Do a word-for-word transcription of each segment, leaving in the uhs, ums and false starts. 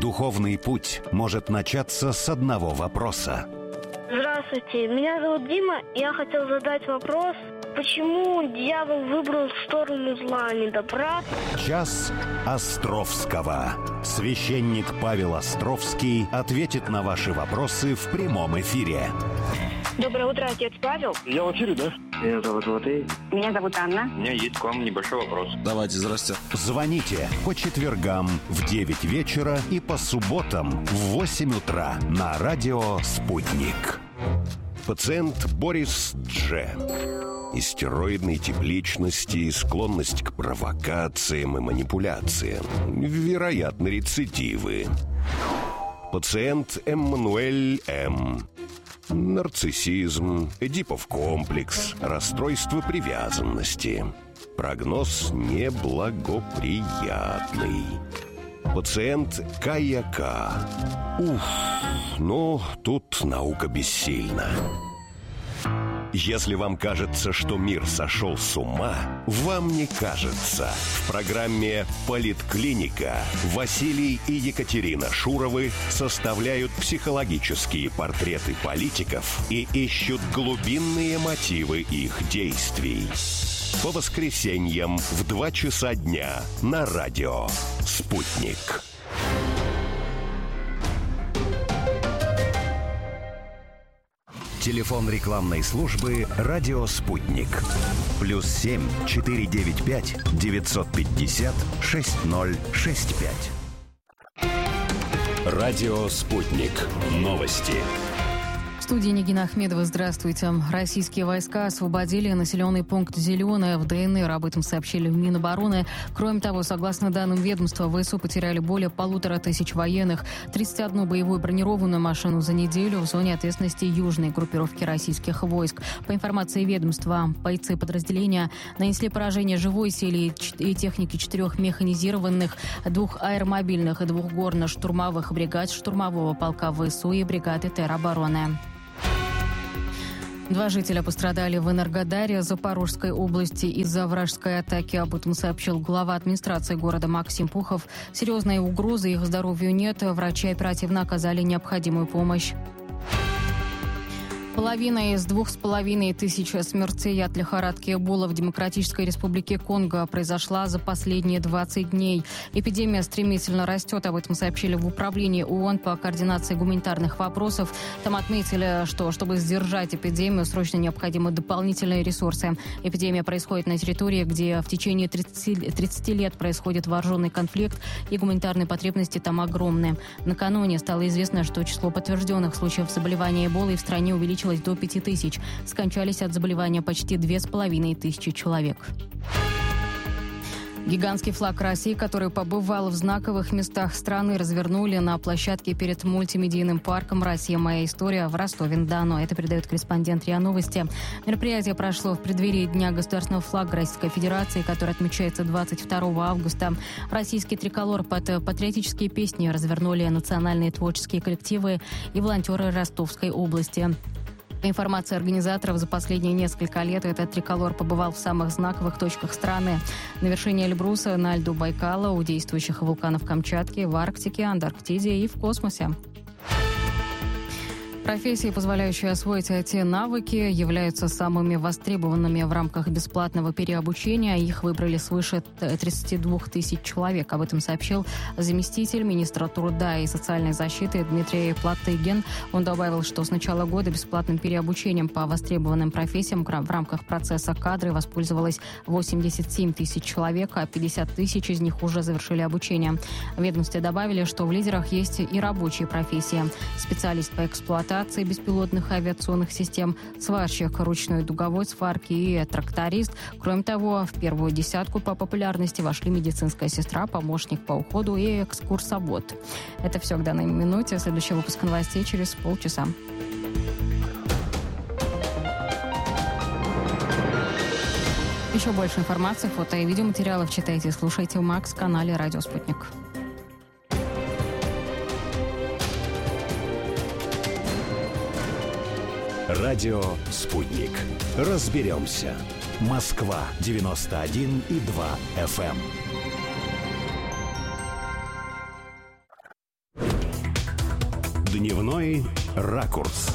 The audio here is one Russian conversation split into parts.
Духовный путь может начаться с одного вопроса. Здравствуйте, меня зовут Дима, и я хотел задать вопрос, почему дьявол выбрал сторону зла, а не добра? Час Островского. Священник Павел Островский ответит на ваши вопросы в прямом эфире. Доброе утро, отец Павел. Я в эфире, да? Меня зовут Матвей. Меня зовут Анна. У меня есть к вам небольшой вопрос. Давайте, здрасте. Звоните по четвергам в девять вечера и по субботам в восемь утра на радио «Спутник». Пациент Борис Дж. Истероидный тип личности, склонность к провокациям и манипуляциям. Вероятно, рецидивы. Пациент Эммануэль М. Нарциссизм, Эдипов комплекс, расстройство привязанности. Прогноз неблагоприятный. Пациент Кая К. Уф, ну, тут наука бессильна. Если вам кажется, что мир сошел с ума, вам не кажется. В программе «Политклиника» Василий и Екатерина Шуровы составляют психологические портреты политиков и ищут глубинные мотивы их действий. По воскресеньям в два часа дня на радио «Спутник». Телефон рекламной службы «Радио Спутник». Плюс семь четыре девять пять девятьсот пятьдесят шесть ноль шесть пять. Радио Спутник. Новости. В студии Нигина Ахмедова. Здравствуйте. Российские войска освободили населенный пункт Зеленое в ДНР. Об этом сообщили в Минобороны. Кроме того, согласно данным ведомства, ВСУ потеряли более полутора тысяч военных, тридцать одну боевую бронированную машину за неделю в зоне ответственности южной группировки российских войск. По информации ведомства, бойцы подразделения нанесли поражение живой силе и техники четырех механизированных, двух аэромобильных и двух горно-штурмовых бригад штурмового полка ВСУ и бригады теробороны. Два жителя пострадали в Энергодаре Запорожской области из-за вражеской атаки. Об этом сообщил глава администрации города Максим Пухов. Серьезной угрозы их здоровью нет. Врачи оперативно оказали необходимую помощь. Половина из двух с половиной тысяч смертей от лихорадки Эбола в Демократической Республике Конго произошла за последние двадцать дней. Эпидемия стремительно растет. Об этом сообщили в управлении ООН по координации гуманитарных вопросов. Там отметили, что чтобы сдержать эпидемию, срочно необходимы дополнительные ресурсы. Эпидемия происходит на территории, где в течение тридцати лет происходит вооруженный конфликт, и гуманитарные потребности там огромны. Накануне стало известно, что число подтвержденных случаев заболевания Эболой в стране увеличилось до пяти тысяч. Скончались от заболевания почти две с половиной тысячи человек. Гигантский флаг России, который побывал в знаковых местах страны, развернули на площадке перед мультимедийным парком «Россия. Моя история» в Ростове-на-Дону. Это передает корреспондент РИА Новости. Мероприятие прошло в преддверии Дня государственного флага Российской Федерации, который отмечается двадцать второго августа. Российский триколор под патриотические песни развернули национальные творческие коллективы и волонтеры Ростовской области. По информации организаторов, за последние несколько лет этот триколор побывал в самых знаковых точках страны. На вершине Эльбруса, на льду Байкала, у действующих вулканов Камчатки, в Арктике, Антарктиде и в космосе. Профессии, позволяющие освоить ай ти-навыки, являются самыми востребованными в рамках бесплатного переобучения. Их выбрали свыше тридцати двух тысяч человек. Об этом сообщил заместитель министра труда и социальной защиты Дмитрий Платыгин. Он добавил, что с начала года бесплатным переобучением по востребованным профессиям в рамках процесса кадры воспользовалось восемьдесят семь тысяч человек, а пятьдесят тысяч из них уже завершили обучение. В ведомстве добавили, что в лидерах есть и рабочие профессии. Специалист по эксплуатации беспилотных авиационных систем, сварщик ручной дуговой сварки и тракторист. Кроме того, в первую десятку по популярности вошли медицинская сестра, помощник по уходу и экскурсовод. Это все к данной минуте. Следующий выпуск новостей через полчаса. Еще больше информации, фото и видеоматериалов читайте и слушайте в Макс-канале «Радио Спутник». Радио «Спутник». Разберемся. Москва девяносто один и два эф эм. Дневной ракурс.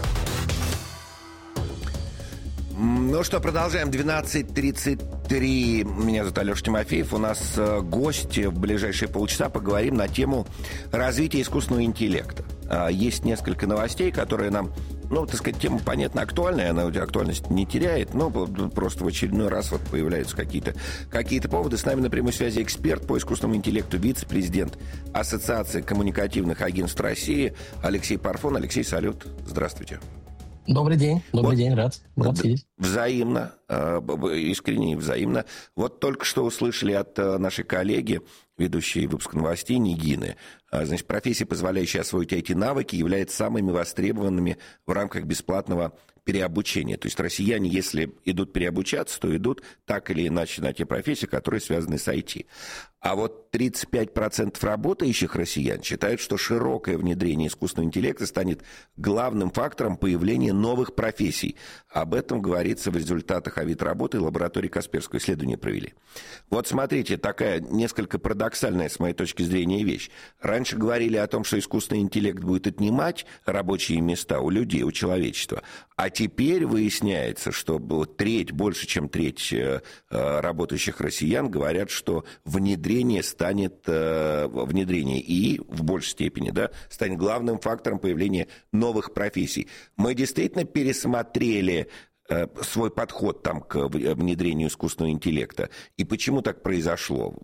Ну что, продолжаем. двенадцать тридцать три. Меня зовут Алеша Тимофеев. У нас гость. В ближайшие полчаса поговорим на тему развития искусственного интеллекта. Есть несколько новостей, которые нам, ну, так сказать, тема понятна, актуальная, она актуальность не теряет, но просто в очередной раз вот появляются какие-то, какие-то поводы. С нами на прямой связи эксперт по искусственному интеллекту, вице-президент Ассоциации коммуникативных агентств России Алексей Парфон. Алексей, салют. Здравствуйте. Добрый день, добрый вот, день, рад, рад видеть. Взаимно, искренне и взаимно. Вот только что услышали от нашей коллеги, ведущей выпуск новостей, Нигины. Значит, профессия, позволяющая освоить эти навыки, является самыми востребованными в рамках бесплатного переобучения. То есть россияне, если идут переобучаться, то идут так или иначе на те профессии, которые связаны с ай ти. А вот тридцать пять процентов работающих россиян считают, что широкое внедрение искусственного интеллекта станет главным фактором появления новых профессий. Об этом говорится в результатах Авито-работы лаборатории Касперского исследования провели. Вот смотрите, такая несколько парадоксальная с моей точки зрения вещь. Раньше говорили о том, что искусственный интеллект будет отнимать рабочие места у людей, у человечества. А теперь выясняется, что треть, больше чем треть работающих россиян говорят, что внедрение станет, внедрение ИИ в большей степени, да, станет главным фактором появления новых профессий. Мы действительно пересмотрели свой подход там, к внедрению искусственного интеллекта. И почему так произошло?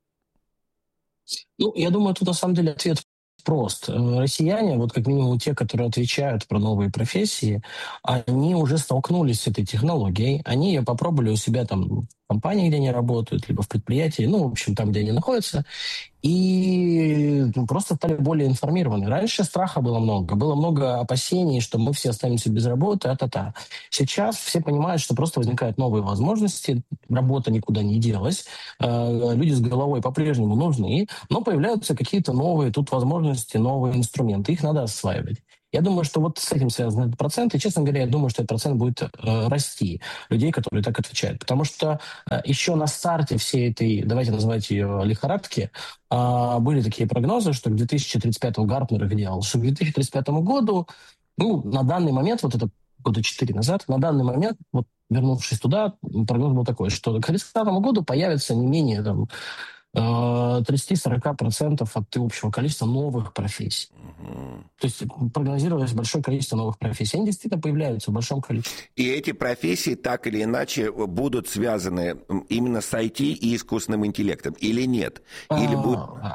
Ну, я думаю, тут на самом деле ответ прост. Россияне, вот как минимум те, которые отвечают про новые профессии, они уже столкнулись с этой технологией, они ее попробовали у себя там в компании, где они работают, либо в предприятии, ну, в общем, там, где они находятся, и ну, просто стали более информированы. Раньше страха было много, было много опасений, что мы все останемся без работы, а-та-та. Сейчас все понимают, что просто возникают новые возможности, работа никуда не делась, э, люди с головой по-прежнему нужны, но появляются какие-то новые тут возможности, новые инструменты, их надо осваивать. Я думаю, что вот с этим связан этот процент, и, честно говоря, я думаю, что этот процент будет э, расти, людей, которые так отвечают. Потому что э, еще на старте всей этой, давайте называть ее лихорадки, э, были такие прогнозы, что к две тысячи тридцать пятому Гартнер их делал, что к две тысячи тридцать пятому году, ну, на данный момент, вот это года четыре назад, на данный момент, вот вернувшись туда, прогноз был такой, что к тридцатому году появится не менее там, тридцать-сорок процентов от общего количества новых профессий. Uh-huh. То есть прогнозировалось большое количество новых профессий. Они действительно появляются в большом количестве. И эти профессии так или иначе будут связаны именно с ай ти и искусственным интеллектом или нет? Или будут...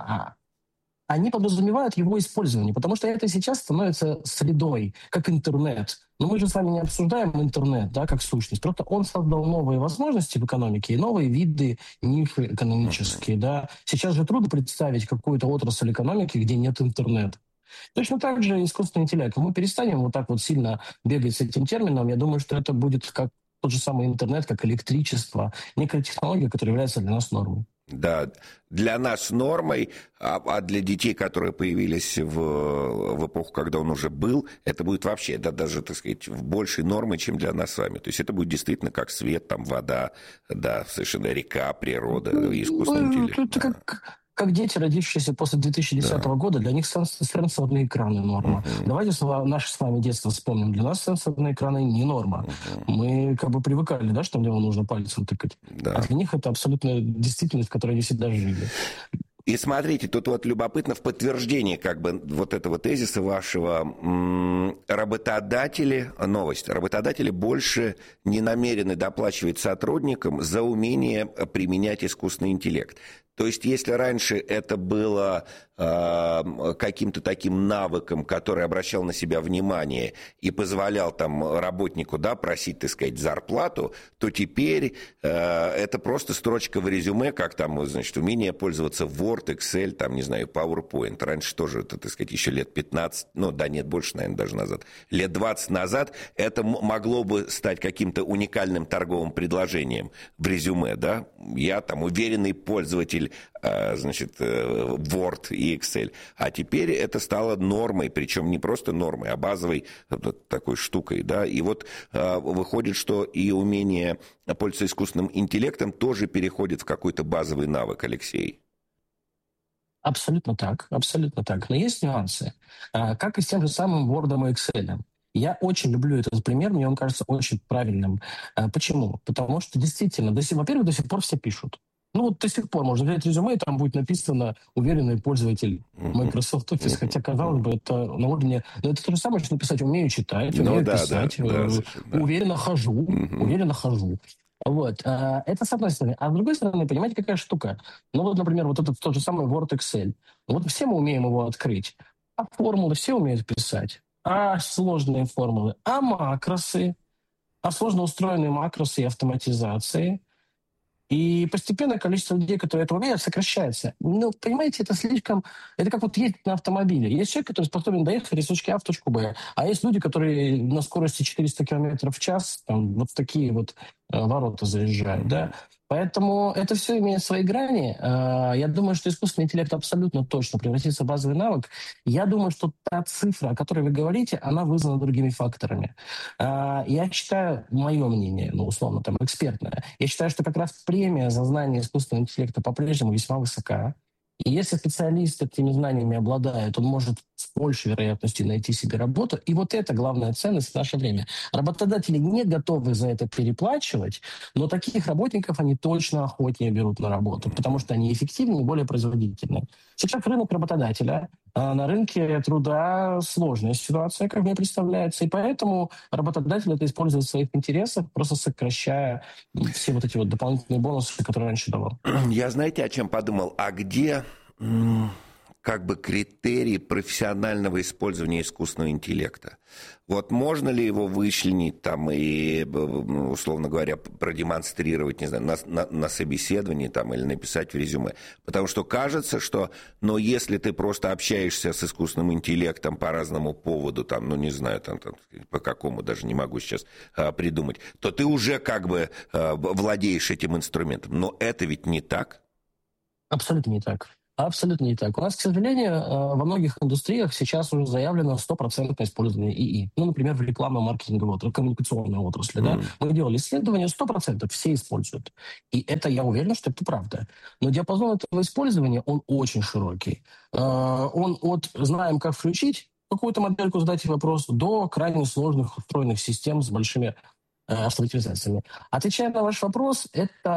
Они подразумевают его использование, потому что это сейчас становится средой, как интернет. Но мы же с вами не обсуждаем интернет, да, как сущность. Просто он создал новые возможности в экономике и новые виды ниши экономические. Да. Сейчас же трудно представить какую-то отрасль экономики, где нет интернета. Точно так же искусственный интеллект. Мы перестанем вот так вот сильно бегать с этим термином. Я думаю, что это будет как тот же самый интернет, как электричество. Некая технология, которая является для нас нормой. Да, для нас нормой, а, а для детей, которые появились в, в эпоху, когда он уже был, это будет вообще, да, даже, так сказать, большей нормой, чем для нас с вами. То есть это будет действительно как свет, там, вода, да, совершенно река, природа, искусственный интеллект. Это как... Как дети, родившиеся после две тысячи десятого да. года, для них сенсорные экраны норма. Uh-huh. Давайте наше с вами детство вспомним. Для нас сенсорные экраны не норма. Uh-huh. Мы как бы привыкали, да, что в него нужно пальцем тыкать. Да. А для них это абсолютно действительность, в которой они всегда жили. И смотрите, тут вот любопытно в подтверждении как бы вот этого тезиса вашего, м- работодатели, новость, работодатели больше не намерены доплачивать сотрудникам за умение применять искусственный интеллект. То есть, если раньше это было э, каким-то таким навыком, который обращал на себя внимание и позволял там работнику, да, просить, так сказать, зарплату, то теперь э, это просто строчка в резюме, как там, значит, умение пользоваться Word, Excel, там, не знаю, PowerPoint. Раньше тоже, это, так сказать, еще лет пятнадцать, ну, да нет, больше, наверное, даже назад, лет двадцать назад это могло бы стать каким-то уникальным торговым предложением в резюме, да. Я там уверенный пользователь, значит, Word и Excel. А теперь это стало нормой, причем не просто нормой, а базовой такой штукой, да. И вот выходит, что и умение пользоваться искусственным интеллектом тоже переходит в какой-то базовый навык, Алексей. Абсолютно так, абсолютно так. Но есть нюансы. А, Как и с тем же самым Word и Excel. Я очень люблю этот пример, мне он кажется очень правильным. А, Почему? Потому что действительно, до сих, во-первых, до сих пор все пишут. Ну вот до сих пор можно взять резюме, и там будет написано «уверенный пользователь Microsoft Office», хотя, казалось бы, это на уровне... Но это то же самое, что написать «умею читать», Ну «умею да, да, писать», да, э, совершенно, да. «уверенно хожу», Мгм. «уверенно хожу». Вот. а, Это с одной стороны. А с другой стороны, понимаете, какая штука? Ну вот, например, вот этот тот же самый Word Excel. Вот все мы умеем его открыть. А формулы все умеют писать. А сложные формулы. А макросы. А сложно устроенные макросы и автоматизации. И постепенно количество людей, которые это умеют, сокращается. Ну, понимаете, это слишком... Это как вот ездить на автомобиле. Есть человек, который способен доехать из точки А в точку Б. А есть люди, которые на скорости четыреста километров в час там, вот в такие вот э, ворота заезжают. Да? Поэтому это все имеет свои грани. Э, Я думаю, что искусственный интеллект абсолютно точно превратится в базовый навык. Я думаю, что та цифра, о которой вы говорите, она вызвана другими факторами. А, Я считаю, мое мнение, ну, условно, там, экспертное, я считаю, что как раз премия за знание искусственного интеллекта по-прежнему весьма высока. И если специалист этими знаниями обладает, он может с большей вероятностью найти себе работу. И вот это главная ценность в наше время. Работодатели не готовы за это переплачивать, но таких работников они точно охотнее берут на работу, потому что они эффективнее и более производительны. Сейчас рынок работодателя, а на рынке труда сложная ситуация, как мне представляется, и поэтому работодатель это использует в своих интересах, просто сокращая все вот эти вот дополнительные бонусы, которые раньше давал. Я, знаете, о чем подумал? А где м, как бы критерий профессионального использования искусственного интеллекта? Вот можно ли его вычленить там и, ну, условно говоря, продемонстрировать, не знаю, на, на, на собеседовании там, или написать в резюме? Потому что кажется, что, ну, если ты просто общаешься с искусственным интеллектом по разному поводу, там, ну, не знаю, там, там, по какому, даже не могу сейчас а, придумать, то ты уже как бы а, владеешь этим инструментом. Но это ведь не так. Абсолютно не так. Абсолютно не так. У нас, к сожалению, э, во многих индустриях сейчас уже заявлено стопроцентное использование ИИ. Ну, например, в рекламном маркетинговой отрасли, коммуникационной отрасли. Да? Mm. Мы делали исследования, сто процентов все используют. И это, я уверен, что это правда. Но диапазон этого использования, он очень широкий. Э, Он от «знаем, как включить», какую-то модельку задать вопрос, до крайне сложных устроенных систем с большими автоматизациями. Отвечая на ваш вопрос,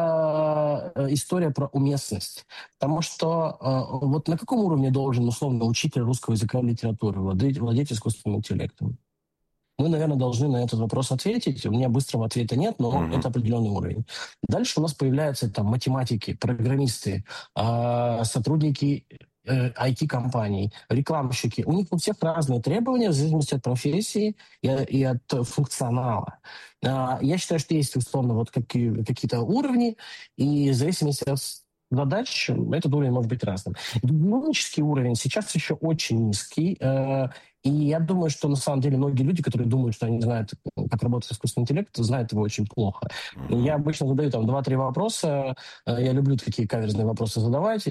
это история про уместность. Потому что э, вот на каком уровне должен условно учитель русского языка и литературы владеть, владеть искусственным интеллектом? Мы, наверное, должны на этот вопрос ответить. У меня быстрого ответа нет, но mm-hmm. это определенный уровень. Дальше у нас появляются там математики, программисты, э, сотрудники ай ти-компаний, рекламщики. У них у всех разные требования в зависимости от профессии и, и от функционала. Я считаю, что есть, условно, вот какие, какие-то уровни, и в зависимости от задач этот уровень может быть разным. Динамический уровень сейчас еще очень низкий, и я думаю, что на самом деле многие люди, которые думают, что они знают, как работает искусственный интеллект, знают его очень плохо. Mm-hmm. Я обычно задаю там два-три вопроса, я люблю такие каверзные вопросы задавать,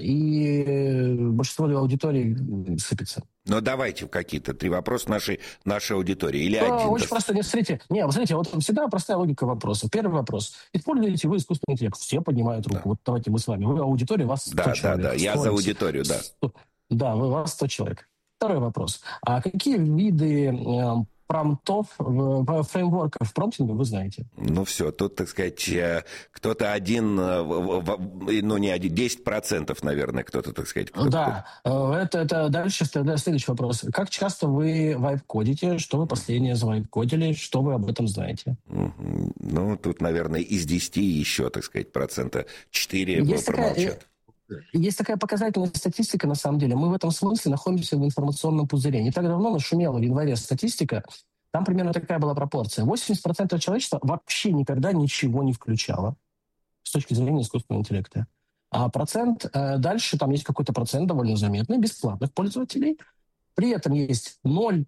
и большинство аудитории сыпется. Ну, давайте какие-то три вопроса нашей, нашей аудитории. Или а, один. Очень просто. Не, смотрите, не, вы смотрите, вот всегда простая логика вопроса. Первый вопрос. Используете вы искусственный интеллект? Все поднимают руку. Да. Вот давайте мы с вами. Вы аудитория, вас сто да, человек. Да, да, я за аудиторию, да. сто, да, вы, вас сто человек. Второй вопрос. А какие виды э, промптов, в, фреймворков в промптинге вы знаете? Ну все, тут, так сказать, кто-то один, ну не один, десять процентов, наверное, кто-то, так сказать. Кто-то... Да, это, это дальше следующий вопрос. Как часто вы вайп-кодите? Что вы последнее завайп-кодили? Что вы об этом знаете? Ну, тут, наверное, из десяти еще, так сказать, процента четыре промолчат. Такая... Есть такая показательная статистика, на самом деле. Мы в этом смысле находимся в информационном пузыре. Не так давно нашумела в январе статистика. Там примерно такая была пропорция. восемьдесят процентов человечества вообще никогда ничего не включало с точки зрения искусственного интеллекта. А процент э, дальше, там есть какой-то процент довольно заметный бесплатных пользователей. При этом есть ноль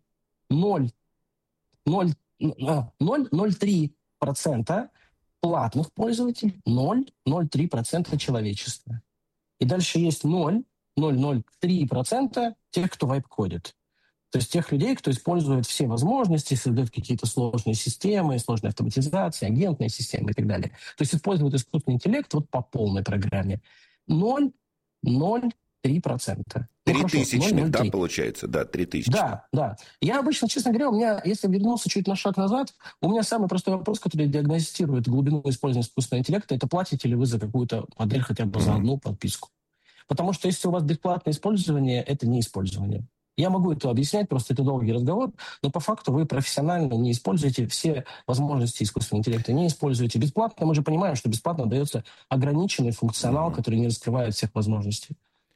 целых ноль три процента платных пользователей, ноль целых три процента человечества. И дальше есть ноль целых ноль три процента тех, кто вайп-кодит. То есть тех людей, кто использует все возможности, создает какие-то сложные системы, сложные автоматизации, агентные системы и так далее. То есть используют искусственный интеллект вот по полной программе. ноль целых ноль три процента. Три тысячных, да, получается? Да, три тысячи. Да, да. Я обычно, честно говоря, у меня, если вернуться чуть на шаг назад, у меня самый простой вопрос, который диагностирует глубину использования искусственного интеллекта, это платите ли вы за какую-то модель хотя бы за одну подписку. Потому что если у вас бесплатное использование, это не использование. Я могу это объяснять, просто это долгий разговор, но по факту вы профессионально не используете все возможности искусственного интеллекта, не используете. Бесплатно, мы же понимаем, что бесплатно дается ограниченный функционал, mm-hmm. который не раскрывает всех возможностей.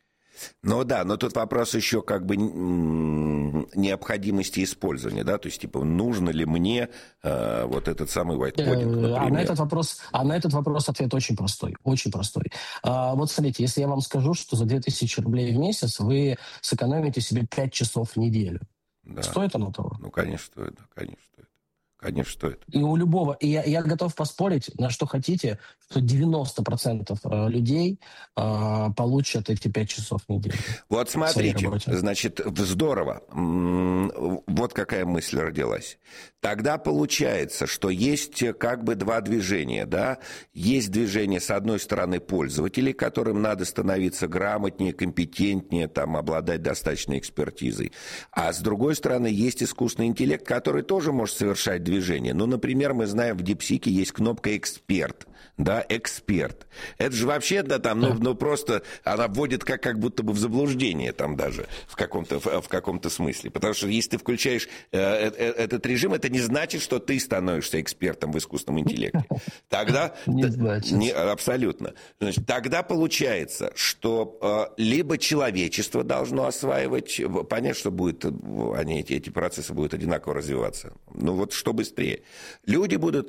Ну да, но тут вопрос еще как бы необходимости использования, да, то есть типа нужно ли мне э, вот этот самый white coding, например? А на этот вопрос, а на этот вопрос ответ очень простой, очень простой. А, вот смотрите, если я вам скажу, что за две тысячи рублей в месяц вы сэкономите себе пять часов в неделю, да. Стоит оно того? Ну, конечно, стоит, конечно, стоит. Конечно, стоит. И у любого, и я, я готов поспорить, на что хотите, что девяносто процентов людей э, получат эти пять часов в неделю. Вот смотрите, значит, здорово. Вот какая мысль родилась. Тогда получается, что есть как бы два движения, да? Есть движение, с одной стороны, пользователей, которым надо становиться грамотнее, компетентнее, там, обладать достаточной экспертизой. А с другой стороны, есть искусственный интеллект, который тоже может совершать движение. Ну, например, мы знаем, в DeepSeek есть кнопка «Эксперт». Да, эксперт. Это же вообще, да, там, ну, ну просто она вводит как, как будто бы в заблуждение там даже в каком-то, в, в каком-то смысле. Потому что если ты включаешь э, э, этот режим, это не значит, что ты становишься экспертом в искусственном интеллекте. Тогда... Не значит. Не, абсолютно. Значит, тогда получается, что э, либо человечество должно осваивать, понятно, что будет, они, эти, эти процессы будут одинаково развиваться. Ну вот что быстрее. Люди будут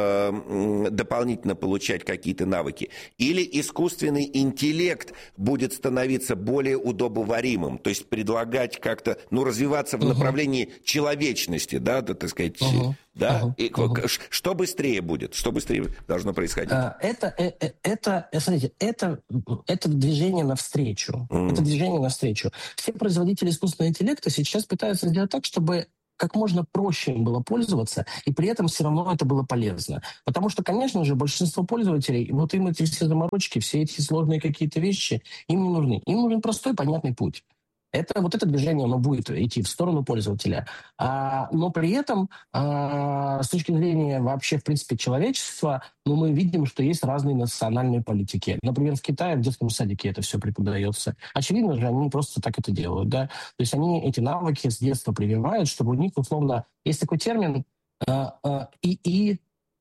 э, дополнительно получать получать какие-то навыки. Или искусственный интеллект будет становиться более удобоваримым, то есть предлагать как-то, ну, развиваться в uh-huh. направлении человечности, да, да, так сказать, uh-huh. да. Uh-huh. И, uh-huh. Что быстрее будет? Что быстрее должно происходить? Это, это, это смотрите, это, это движение навстречу. Uh-huh. Это движение навстречу. Все производители искусственного интеллекта сейчас пытаются сделать так, чтобы как можно проще им было пользоваться, и при этом все равно это было полезно. Потому что, конечно же, большинство пользователей, вот им эти все заморочки, все эти сложные какие-то вещи, им не нужны. Им нужен простой, понятный путь. Это, вот это движение, оно будет идти в сторону пользователя. А, но при этом, а, с точки зрения вообще, в принципе, человечества, ну, мы видим, что есть разные национальные политики. Например, в Китае в детском садике это все преподается. Очевидно же, они просто так это делают, да. То есть они эти навыки с детства прививают, чтобы у них, условно, есть такой термин а, а, ИИ,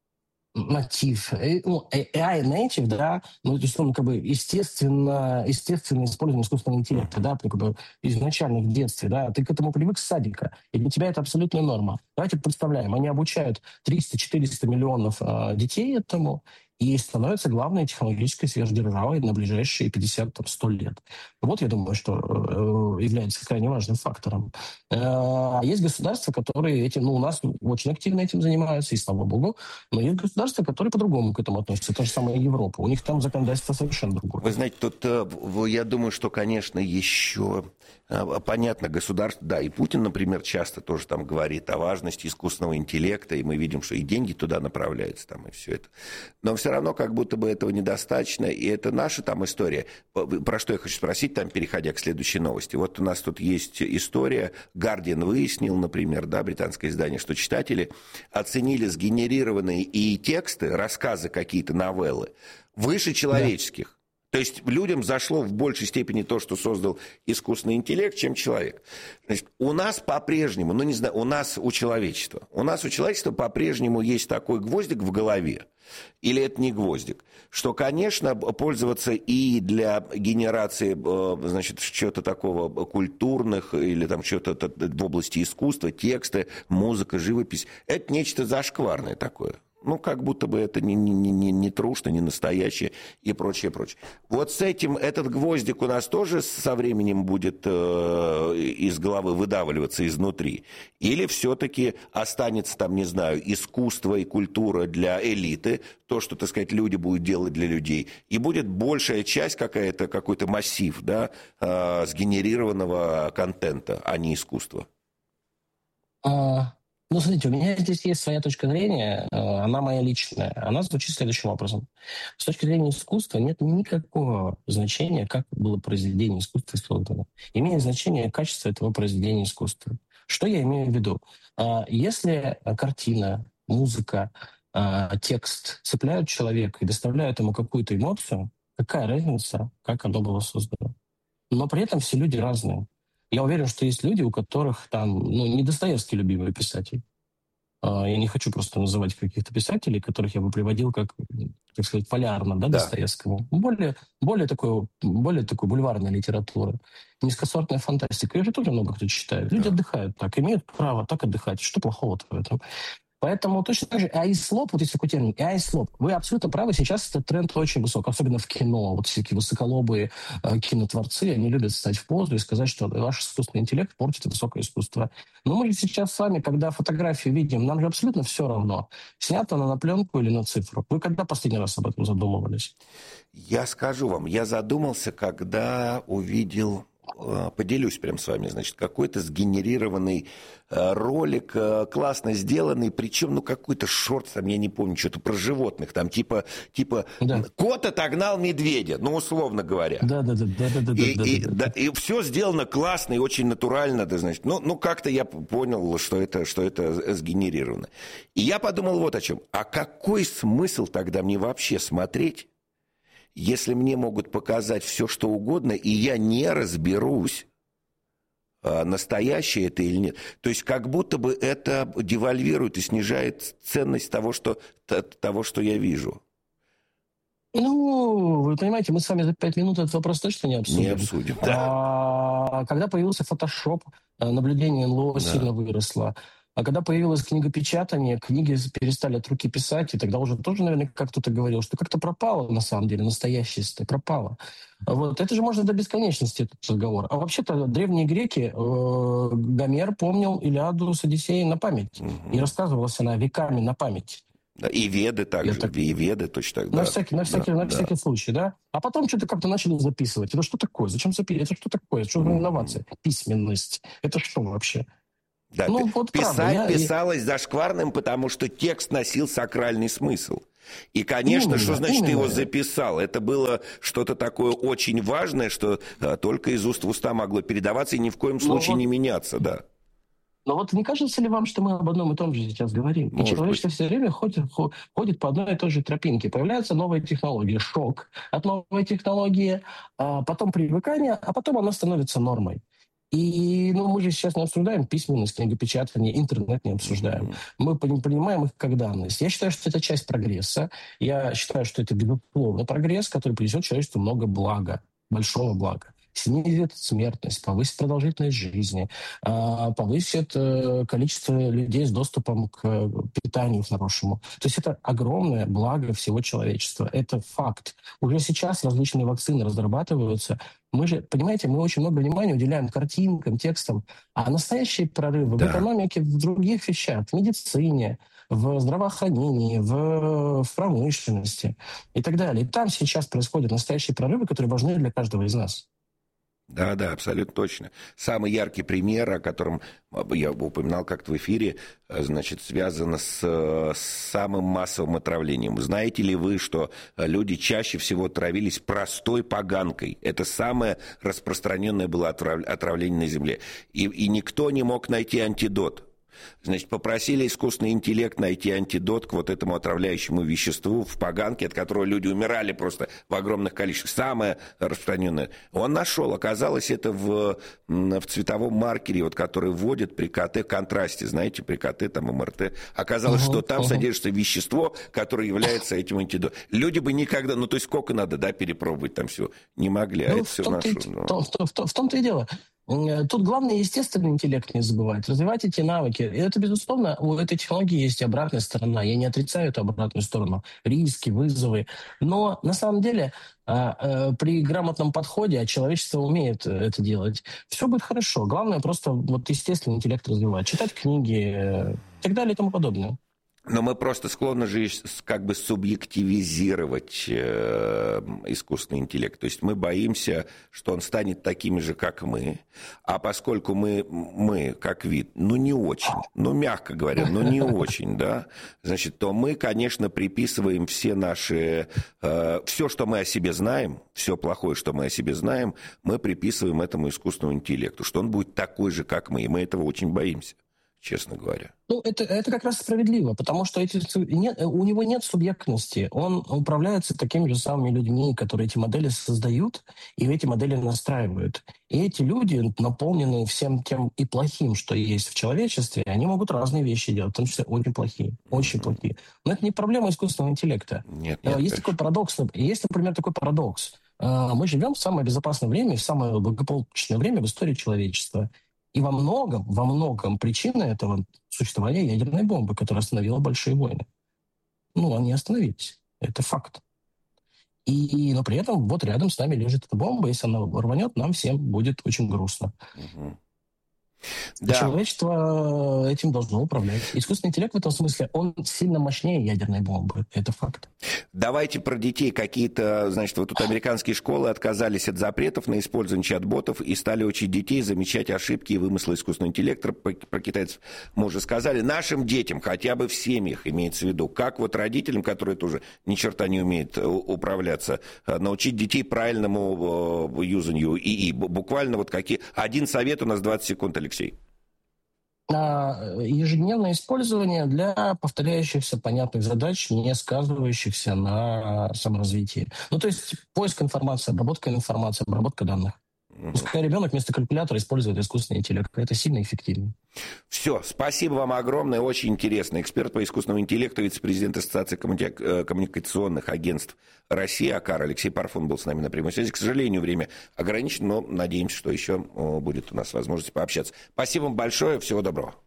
натив, ну, эй ай native, да, ну, то есть он как бы естественно, естественно использование искусственного интеллекта, да, как бы изначально в детстве, да, ты к этому привык с садика, и для тебя это абсолютная норма. Давайте представляем, они обучают триста-четыреста миллионов э, детей этому, и становится главной технологической сверхдержавой на ближайшие пятьдесят-сто лет. Вот, я думаю, что э, является крайне важным фактором. А э, есть государства, которые этим, ну, у нас очень активно этим занимаются, и слава богу, но есть государства, которые по-другому к этому относятся. Та же самая Европа. У них там законодательство совершенно другое. Вы знаете, тут, я думаю, что, конечно, еще понятно, государство, да, и Путин, например, часто тоже там говорит о важности искусственного интеллекта, и мы видим, что и деньги туда направляются, там, и все это. Но все равно как будто бы этого недостаточно, и это наша там история. Про что я хочу спросить, там, переходя к следующей новости. Вот у нас тут есть история, Guardian выяснил, например, да, британское издание, что читатели оценили сгенерированные и тексты, рассказы какие-то, новеллы, выше человеческих. Да. То есть людям зашло в большей степени то, что создал искусственный интеллект, чем человек. Значит, у нас по-прежнему, ну не знаю, у нас, у человечества, у нас у человечества по-прежнему есть такой гвоздик в голове, или это не гвоздик, что, конечно, пользоваться и для генерации, значит, чего-то такого культурных или там чего-то в области искусства, тексты, музыка, живопись, это нечто зашкварное такое. Ну, как будто бы это не, не, не, не трушно, не настоящее и прочее, прочее. Вот с этим этот гвоздик у нас тоже со временем будет э, из головы выдавливаться изнутри. Или все-таки останется там, не знаю, искусство и культура для элиты, то, что, так сказать, люди будут делать для людей. И будет большая часть какая-то, какой-то массив, да, э, сгенерированного контента, а не искусства. А... Ну, смотрите, у меня здесь есть своя точка зрения, она моя личная. Она звучит следующим образом. С точки зрения искусства нет никакого значения, как было произведение искусства создано. Имеет значение качество этого произведения искусства. Что я имею в виду? Если картина, музыка, текст цепляют человека и доставляют ему какую-то эмоцию, какая разница, как оно было создано? Но при этом все люди разные. Я уверен, что есть люди, у которых там, ну, не Достоевский любимый писатель. Я не хочу просто называть каких-то писателей, которых я бы приводил как, так сказать, полярно, да, Да. Достоевскому. Более, более, такой, более такой бульварная литература. Низкосортная фантастика. Ее же тоже много кто читает. Люди Да. отдыхают так, имеют право так отдыхать. Что плохого-то в этом? Поэтому точно так же айслоп, вот есть такой термин, айслоп. Вы абсолютно правы, сейчас этот тренд очень высок, особенно в кино. Вот всякие высоколобые э, кинотворцы, они любят встать в позу и сказать, что ваш искусственный интеллект портит высокое искусство. Но мы же сейчас с вами, когда фотографию видим, нам же абсолютно все равно, снято она на пленку или на цифру. Вы когда последний раз об этом задумывались? Я скажу вам, я задумался, когда увидел... Поделюсь прям с вами, значит, какой-то сгенерированный ролик, классно сделанный, причем, ну, какой-то шорт, там, я не помню, что-то про животных, там, типа, типа да. кот отогнал медведя, ну, условно говоря. Да-да-да. И, да, и, да, да, и все сделано классно и очень натурально, да, значит, ну, ну, как-то я понял, что это, что это сгенерировано. И я подумал вот о чем. А какой смысл тогда мне вообще смотреть, если мне могут показать все, что угодно, и я не разберусь, настоящее это или нет. То есть как будто бы это девальвирует и снижает ценность того, что, того, что я вижу. Ну, вы понимаете, мы с вами за пять минут этот вопрос точно не обсудим. Не обсудим, да. А, когда появился Photoshop, наблюдение эн эл о да. сильно выросло. А когда появилось книгопечатание, книги перестали от руки писать, и тогда уже тоже, наверное, как кто-то говорил, что как-то пропало, на самом деле, настоящесть пропало. Вот. Это же можно до бесконечности, этот разговор. А вообще-то древние греки, э, Гомер помнил Илиаду с Одиссеей на память. Угу. И рассказывалась она веками на память. Да, и Веды также, так... и Веды точно так. На да. всякий, на всякий, да, на всякий да. случай, да? А потом что-то как-то начали записывать. Это что такое? Зачем записывать? Это что такое? Что за mm-hmm. инновация? Письменность. Это что вообще? Да, ну, вот писать правда, я... писалось зашкварным, потому что текст носил сакральный смысл. И, конечно, именно, что значит именно. Ты его записал? Это было что-то такое очень важное, что а, только из уст в уста могло передаваться и ни в коем случае вот... не меняться, да. Но вот не кажется ли вам, что мы об одном и том же сейчас говорим? Может и человечество быть. Все время ходит, ходит по одной и той же тропинке. Появляются новые технологии, шок от новой технологии, а потом привыкание, а потом она становится нормой. И ну, мы же сейчас не обсуждаем письменность, книгопечатание, интернет не обсуждаем. Mm-hmm. Мы понимаем их как данность. Я считаю, что это часть прогресса. Я считаю, что это безусловно прогресс, который принесет человечеству много блага, большого блага. Снизит смертность, повысит продолжительность жизни, повысит количество людей с доступом к питанию хорошему. То есть это огромное благо всего человечества. Это факт. Уже сейчас различные вакцины разрабатываются. Мы же, понимаете, мы очень много внимания уделяем картинкам, текстам, а настоящие прорывы да. в экономике, в других вещах, в медицине, в здравоохранении, в, в промышленности и так далее. И там сейчас происходят настоящие прорывы, которые важны для каждого из нас. Да, да, абсолютно точно. Самый яркий пример, о котором я упоминал как-то в эфире, значит, связано с, с самым массовым отравлением. Знаете ли вы, что люди чаще всего травились простой поганкой? Это самое распространенное было отрав... отравление на Земле. И, и никто не мог найти антидот. Значит, попросили искусственный интеллект найти антидот к вот этому отравляющему веществу в поганке, от которого люди умирали просто в огромных количествах. Самое распространенное. Он нашел. Оказалось, это в, в цветовом маркере, вот, который вводит при КТ-контрасте. Знаете, при КТ, там, эм эр тэ. Оказалось, uh-huh, что там uh-huh. содержится вещество, которое является этим антидотом. Люди бы никогда... Ну, то есть, сколько надо, да, перепробовать там все? Не могли, а ну, это все нашло. Ну. В, в, в, в том-то и дело. Тут главное естественный интеллект не забывать, развивать эти навыки. И это, безусловно, у этой технологии есть и обратная сторона. Я не отрицаю эту обратную сторону. Риски, вызовы. Но на самом деле при грамотном подходе, а человечество умеет это делать, все будет хорошо. Главное просто вот естественный интеллект развивать. Читать книги и так далее и тому подобное. Но мы просто склонны же как бы субъективизировать э, искусственный интеллект. То есть мы боимся, что он станет такими же, как мы. А поскольку мы, мы как вид, ну не очень, ну мягко говоря, ну не очень, да, значит, то мы, конечно, приписываем все наши, э, все, что мы о себе знаем, все плохое, что мы о себе знаем, мы приписываем этому искусственному интеллекту, что он будет такой же, как мы, и мы этого очень боимся, честно говоря. Ну, это, это как раз справедливо, потому что эти, нет, у него нет субъектности. Он управляется такими же самыми людьми, которые эти модели создают и эти модели настраивают. И эти люди, наполненные всем тем и плохим, что есть в человечестве, они могут разные вещи делать, в том числе очень плохие, очень mm-hmm. плохие. Но это не проблема искусственного интеллекта. Нет, нет, есть конечно. такой парадокс. Есть, например, такой парадокс. Мы живем в самое безопасное время, в самое благополучное время в истории человечества. И во многом, во многом причина этого существования ядерной бомбы, которая остановила большие войны. Ну, они остановились. Это факт. И, но при этом вот рядом с нами лежит эта бомба. Если она рванет, нам всем будет очень грустно. Угу. Да. Человечество этим должно управлять. Искусственный интеллект в этом смысле, он сильно мощнее ядерной бомбы. Это факт. Давайте про детей какие-то, значит, вот тут американские школы отказались от запретов на использование чат-ботов и стали учить детей замечать ошибки и вымыслы искусственного интеллекта. Про китайцев мы уже сказали. Нашим детям, хотя бы в семьях, имеется в виду, как вот родителям, которые тоже ни черта не умеют управляться, научить детей правильному юзанию ИИ. Буквально вот какие... Один совет у нас двадцать секунд, Алексей. Ежедневное использование для повторяющихся понятных задач, не сказывающихся на саморазвитии. Ну, то есть поиск информации, обработка информации, обработка данных. Пускай ребенок вместо калькулятора использует искусственный интеллект. Это сильно эффективно. Все, спасибо вам огромное, очень интересно. Эксперт по искусственному интеллекту, вице-президент Ассоциации коммуни... коммуникационных агентств России АКАР Алексей Парфон был с нами на прямой связи. К сожалению, время ограничено, но надеемся, что еще будет у нас возможность пообщаться. Спасибо вам большое, всего доброго.